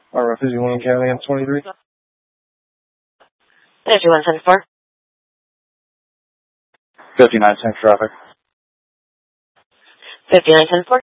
R51 County on 23. 5174. 59 10 traffic. 5974.